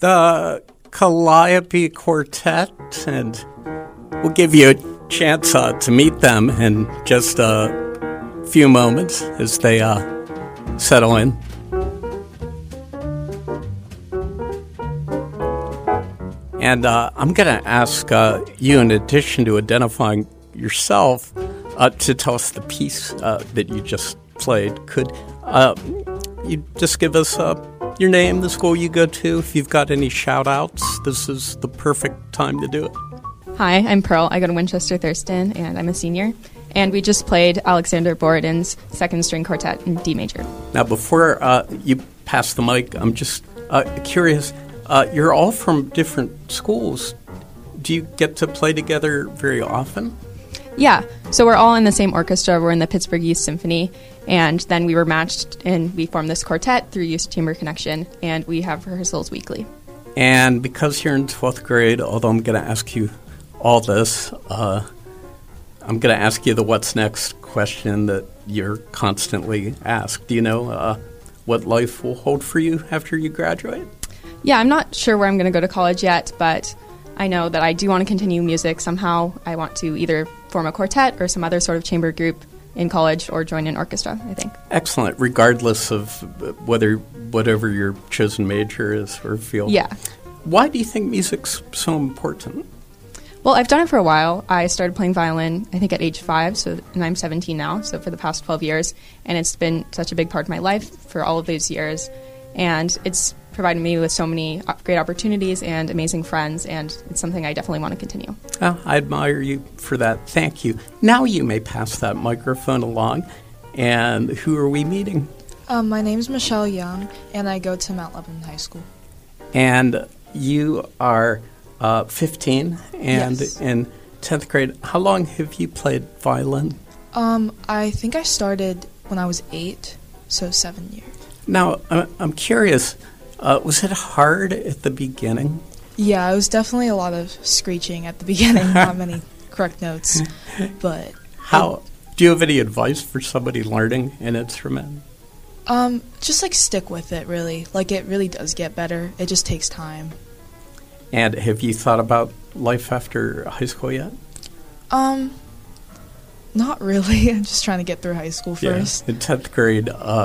the Calliope Quartet, and we'll give you a chance to meet them in just a few moments as they settle in. And I'm going to ask you, in addition to identifying yourself, to tell us the piece that you just played. Could you just give us your name, the school you go to, if you've got any shout-outs? This is the perfect time to do it. Hi, I'm Pearl. I go to Winchester Thurston, and I'm a senior. And we just played Alexander Borodin's second string quartet in D major. Now, before you pass the mic, I'm just curious. You're all from different schools. Do you get to play together very often? Yeah, so we're all in the same orchestra. We're in the Pittsburgh Youth Symphony, and then we were matched, and we formed this quartet through Youth Chamber Connection, and we have rehearsals weekly. And because you're in 12th grade, although I'm going to ask you all this, I'm going to ask you the what's next question that you're constantly asked. Do you know what life will hold for you after you graduate? Yeah, I'm not sure where I'm going to go to college yet, but I know that I do want to continue music somehow. I want to either form a quartet or some other sort of chamber group in college or join an orchestra, I think. Excellent, regardless of whatever your chosen major is or field. Yeah. Why do you think music's so important? Well, I've done it for a while. I started playing violin, I think, at age 5, and I'm 17 now, so for the past 12 years. And it's been such a big part of my life for all of those years. And it's provided me with so many great opportunities and amazing friends, and it's something I definitely want to continue. Well, I admire you for that. Thank you. Now you may pass that microphone along. And who are we meeting? My name's Michelle Young, and I go to Mount Lebanon High School. And you are 15 and yes. In 10th grade. How long have you played violin? I think I started when I was 8, so 7 years. Now, I'm curious, was it hard at the beginning? Yeah, it was definitely a lot of screeching at the beginning, not many correct notes, but... Do you have any advice for somebody learning an instrument? Just, stick with it, really. It really does get better. It just takes time. And have you thought about life after high school yet? Not really. I'm just trying to get through high school first. Yeah. In 10th grade,